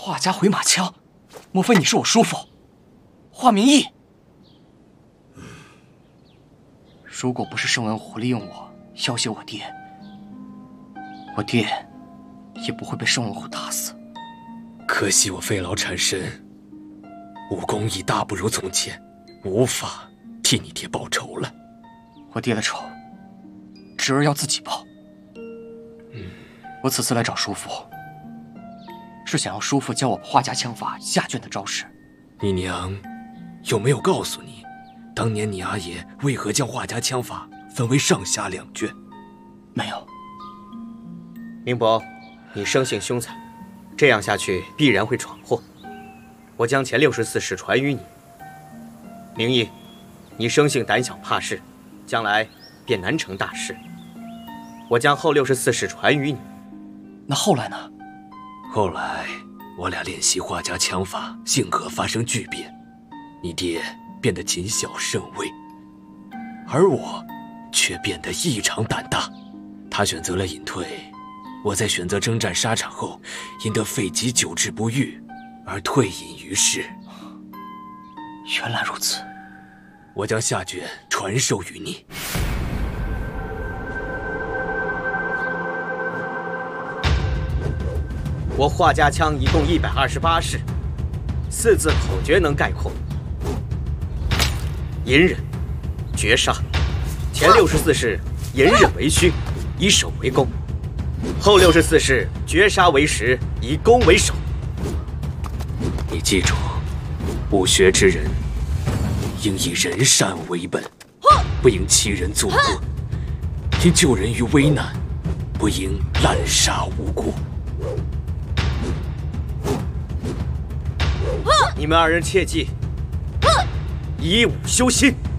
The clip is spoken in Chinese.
画家回马枪，莫非你是我叔父？华明义。如果不是盛文虎利用我要挟我爹，我爹也不会被盛文虎打死。 可惜我费劳缠身，武功已大不如从前，无法替你爹报仇了。 我爹的仇，侄儿要自己报。我此次来找叔父，是想要叔父教我画家枪法下卷的招式。 你娘有没有告诉你，当年你阿爷为何将画家枪法分为上下2卷？ 没有。 明伯，你生性凶残，这样下去必然会闯祸。我将前64式传于你。明义，你生性胆小怕事，将来便难成大事。我将后64式传于你。 那后来呢？ 后来我俩练习画家枪法，性格发生巨变，你爹变得谨小慎微，而我却变得异常胆大。他选择了隐退，我在选择征战沙场后，因得肺疾久治不愈，而退隐于世。 原来如此， 我将下卷传授于你。 我画家枪一共128式，4字口诀能概括：隐忍、绝杀。前64式隐忍为虚，以守为攻；后64式绝杀为实，以攻为守。 你记住，武学之人应以仁善为本，不应欺人作恶，应救人于危难，不应滥杀无辜。 你们2人切记，以武修心。